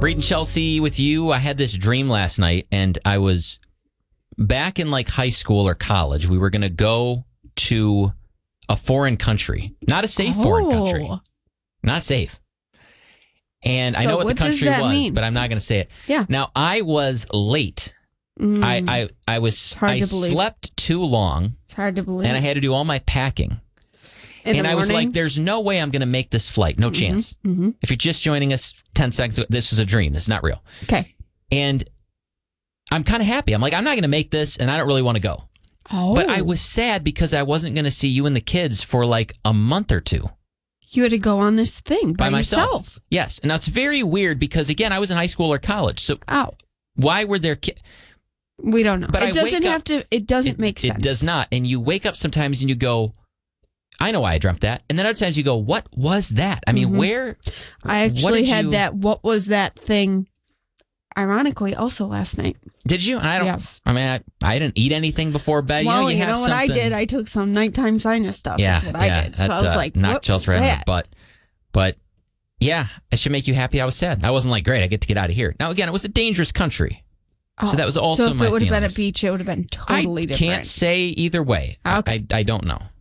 Breed and Chelsea with you. I had this dream last night, and I was back in like high school or college. We were going to go to a foreign country, not a safe foreign country, not safe. And I know what the country was, but I'm not going to say it. Yeah. Now, I was late. I slept too long. It's hard to believe. And I had to do all my packing. And I was like, there's no way I'm going to make this flight. No chance. Mm-hmm. If you're just joining us 10 seconds ago, this is a dream. This is not real. Okay. And I'm kind of happy. I'm like, I'm not going to make this, and I don't really want to go. Oh. But I was sad because I wasn't going to see you and the kids for like a month or two. You had to go on this thing by myself. yourself. Yes. Now, it's very weird because, again, I was in high school or college. So why were there kids? We don't know. But it doesn't have to. It doesn't make sense. It does not. And you wake up sometimes and you go, I know why I dreamt that. And then other times you go, what was that? I mean, where? I actually had that. What was that thing? Ironically, also last night. Did you? Yes. I mean, I didn't eat anything before bed. Well, you know what I did? I took some nighttime sinus stuff. Yeah, that's what I did. So I was like, knocked Chelsea right in the butt. But yeah, it should make you happy. I was sad. I wasn't like, great, I get to get out of here. Now, again, it was a dangerous country. So that was also my feelings. So if it would have been a beach, it would have been totally different. I can't say either way. Okay. I don't know.